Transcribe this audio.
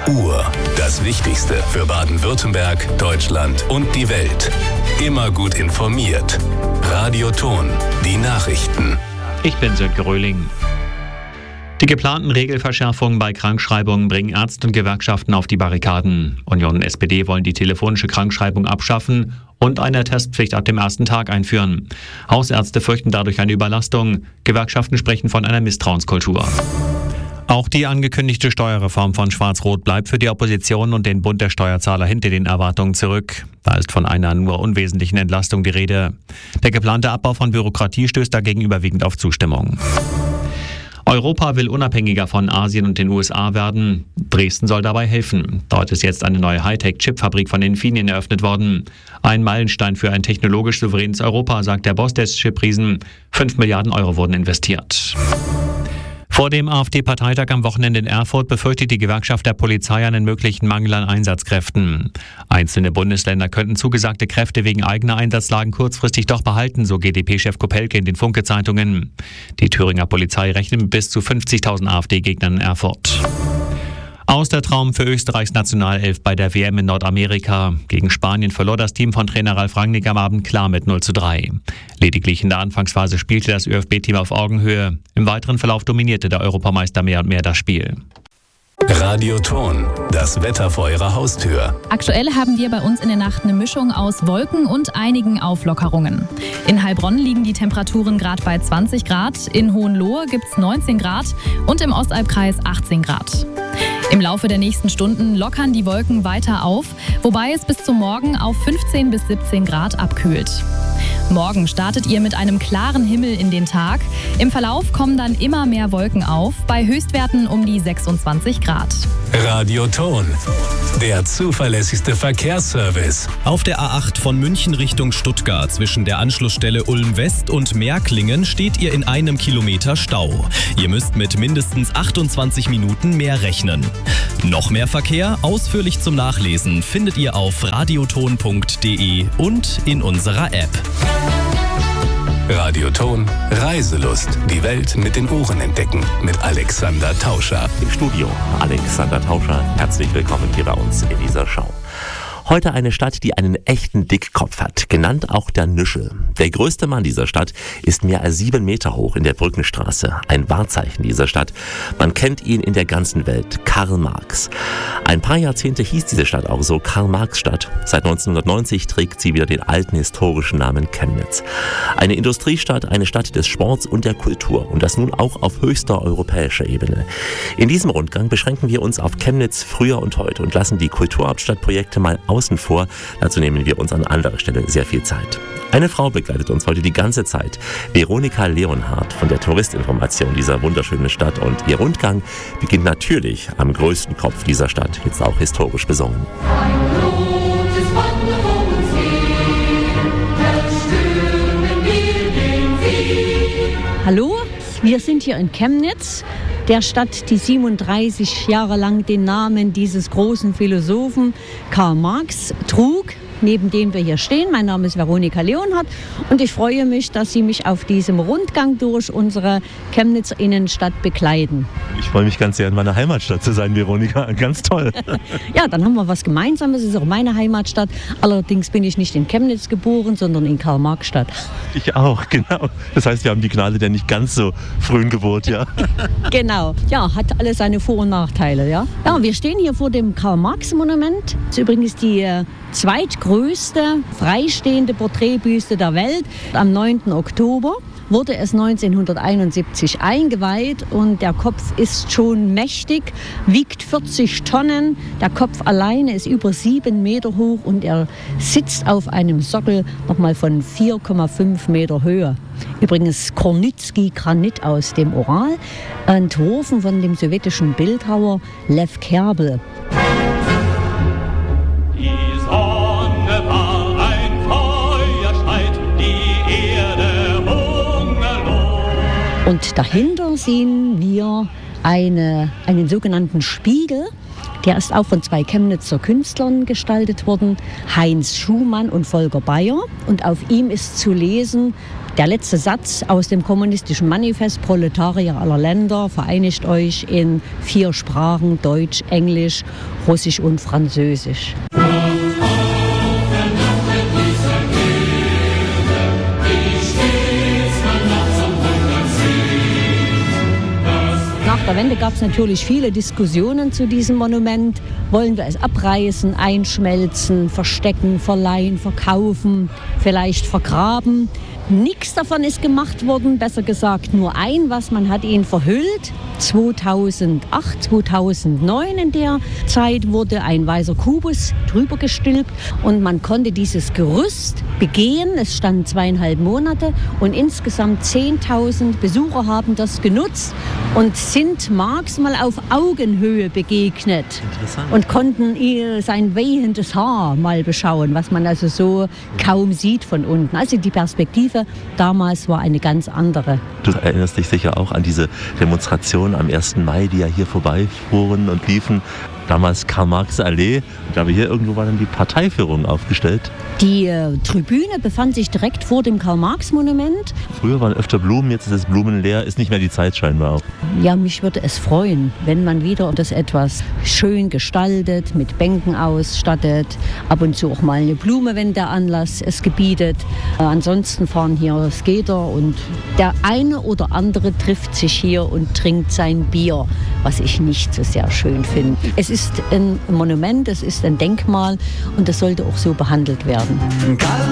Uhr. Das Wichtigste für Baden-Württemberg, Deutschland und die Welt. Immer gut informiert. Radio Thon, die Nachrichten. Ich bin Sönke Röhling. Die geplanten Regelverschärfungen bei Krankschreibungen bringen Ärzte und Gewerkschaften auf die Barrikaden. Union und SPD wollen die telefonische Krankschreibung abschaffen und eine Testpflicht ab dem ersten Tag einführen. Hausärzte fürchten dadurch eine Überlastung. Gewerkschaften sprechen von einer Misstrauenskultur. Auch die angekündigte Steuerreform von Schwarz-Rot bleibt für die Opposition und den Bund der Steuerzahler hinter den Erwartungen zurück. Da ist von einer nur unwesentlichen Entlastung die Rede. Der geplante Abbau von Bürokratie stößt dagegen überwiegend auf Zustimmung. Europa will unabhängiger von Asien und den USA werden. Dresden soll dabei helfen. Dort ist jetzt eine neue Hightech-Chipfabrik von Infineon eröffnet worden. Ein Meilenstein für ein technologisch souveränes Europa, sagt der Boss des Chipriesen. 5 Milliarden Euro wurden investiert. Vor dem AfD-Parteitag am Wochenende in Erfurt befürchtet die Gewerkschaft der Polizei einen möglichen Mangel an Einsatzkräften. Einzelne Bundesländer könnten zugesagte Kräfte wegen eigener Einsatzlagen kurzfristig doch behalten, so GdP-Chef Kopelke in den Funke-Zeitungen. Die Thüringer Polizei rechnet mit bis zu 50.000 AfD-Gegnern in Erfurt. Aus der Traum für Österreichs Nationalelf bei der WM in Nordamerika. Gegen Spanien verlor das Team von Trainer Ralf Rangnick am Abend klar mit 0:3. Lediglich in der Anfangsphase spielte das ÖFB-Team auf Augenhöhe. Im weiteren Verlauf dominierte der Europameister mehr und mehr das Spiel. Radio Thon, das Wetter vor Ihrer Haustür. Aktuell haben wir bei uns in der Nacht eine Mischung aus Wolken und einigen Auflockerungen. In Heilbronn liegen die Temperaturen gerade bei 20 Grad, in Hohenlohe gibt es 19 Grad und im Ostalbkreis 18 Grad. Im Laufe der nächsten Stunden lockern die Wolken weiter auf, wobei es bis zum Morgen auf 15 bis 17 Grad abkühlt. Morgen startet ihr mit einem klaren Himmel in den Tag. Im Verlauf kommen dann immer mehr Wolken auf, bei Höchstwerten um die 26 Grad. Radio Thon, der zuverlässigste Verkehrsservice. Auf der A8 von München Richtung Stuttgart zwischen der Anschlussstelle Ulm West und Märklingen steht ihr in 1 Kilometer Stau. Ihr müsst mit mindestens 28 Minuten mehr rechnen. Noch mehr Verkehr, ausführlich zum Nachlesen, findet ihr auf radiothon.de und in unserer App. Radio Thon, Reiselust. Die Welt mit den Ohren entdecken. Mit Alexander Tauscher. Im Studio Alexander Tauscher. Herzlich willkommen hier bei uns in dieser Show. Heute eine Stadt, die einen echten Dickkopf hat, genannt auch der Nüschel. Der größte Mann dieser Stadt ist mehr als 7 Meter hoch in der Brückenstraße. Ein Wahrzeichen dieser Stadt. Man kennt ihn in der ganzen Welt, Karl Marx. Ein paar Jahrzehnte hieß diese Stadt auch so Karl-Marx-Stadt. Seit 1990 trägt sie wieder den alten historischen Namen Chemnitz. Eine Industriestadt, eine Stadt des Sports und der Kultur. Und das nun auch auf höchster europäischer Ebene. In diesem Rundgang beschränken wir uns auf Chemnitz früher und heute und lassen die Kulturhauptstadtprojekte mal außen vor. Dazu nehmen wir uns an anderer Stelle sehr viel Zeit. Eine Frau begleitet uns heute die ganze Zeit. Veronika Leonhardt von der Touristinformation dieser wunderschönen Stadt. Und ihr Rundgang beginnt natürlich am größten Kopf dieser Stadt, jetzt auch historisch besungen. Hallo, wir sind hier in Chemnitz, der Stadt, die 37 Jahre lang den Namen dieses großen Philosophen Karl Marx trug, neben dem wir hier stehen. Mein Name ist Veronika Leonhardt und ich freue mich, dass Sie mich auf diesem Rundgang durch unsere Chemnitzer Innenstadt begleiten. Ich freue mich ganz sehr, in meiner Heimatstadt zu sein, Veronika. Ganz toll. Ja, dann haben wir was Gemeinsames. Es ist auch meine Heimatstadt. Allerdings bin ich nicht in Chemnitz geboren, sondern in Karl-Marx-Stadt. Ich auch, genau. Das heißt, wir haben die Gnade der nicht ganz so frühen Geburt, ja. Genau. Ja, hat alles seine Vor- und Nachteile, ja. Ja, wir stehen hier vor dem Karl-Marx-Monument. Das ist übrigens die zweitgrößte freistehende Porträtbüste der Welt. Am 9. Oktober wurde es 1971 eingeweiht und der Kopf ist schon mächtig, wiegt 40 Tonnen. Der Kopf alleine ist über 7 Meter hoch und er sitzt auf einem Sockel nochmal von 4,5 Meter Höhe. Übrigens Kornitzki-Granit aus dem Ural, entworfen von dem sowjetischen Bildhauer Lev Kerbel. Und dahinter sehen wir einen sogenannten Spiegel. Der ist auch von 2 Chemnitzer Künstlern gestaltet worden, Heinz Schumann und Volker Bayer. Und auf ihm ist zu lesen, Der letzte Satz aus dem kommunistischen Manifest: Proletarier aller Länder, vereinigt euch in 4 Sprachen: Deutsch, Englisch, Russisch und Französisch. Nach der Wende gab es natürlich viele Diskussionen zu diesem Monument. Wollen wir es abreißen, einschmelzen, verstecken, verleihen, verkaufen, vielleicht vergraben? Nichts davon ist gemacht worden, besser gesagt nur was. Man hat ihn verhüllt. 2008, 2009 in der Zeit wurde ein weißer Kubus drüber gestülpt und man konnte dieses Gerüst begehen. Es stand 2,5 Monate und insgesamt 10.000 Besucher haben das genutzt und sind Marx mal auf Augenhöhe begegnet und konnten sein wehendes Haar mal beschauen, was man also so kaum sieht von unten. Also die Perspektive damals war eine ganz andere. Du erinnerst dich sicher auch an diese Demonstration am 1. Mai, die ja hier vorbeifuhren und liefen. Damals Karl-Marx-Allee. Ich glaube, hier irgendwo war dann die Parteiführung aufgestellt. Die Tribüne befand sich direkt vor dem Karl-Marx-Monument. Früher waren öfter Blumen, jetzt ist es blumenleer. Ist nicht mehr die Zeit scheinbar auch. Ja, mich würde es freuen, wenn man wieder das etwas schön gestaltet, mit Bänken ausstattet. Ab und zu auch mal eine Blume, wenn der Anlass es gebietet. Ansonsten fahren hier Skater und der eine oder andere trifft sich hier und trinkt sein Bier, was ich nicht so sehr schön finde. Es ist ein Monument, es ist ein Denkmal und das sollte auch so behandelt werden.